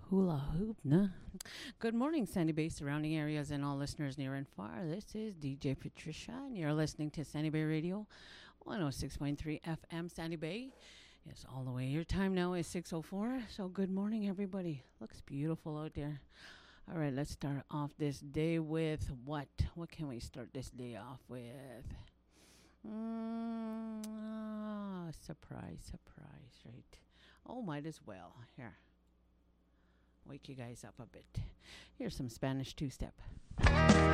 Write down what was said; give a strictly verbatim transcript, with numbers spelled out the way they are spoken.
Hula hoop, nah. Good morning, Sandy Bay surrounding areas and all listeners near and far. This is D J Patricia, and you're listening to Sandy Bay Radio, one oh six point three F M, Sandy Bay. Yes, all the way. Your time now is six oh four, so good morning, everybody. Looks beautiful out there. All right, let's start off this day with what? What can we start this day off with? Mm, ah, surprise, surprise, right? Oh, might as well. Here. Wake you guys up a bit. Here's some Spanish two-step.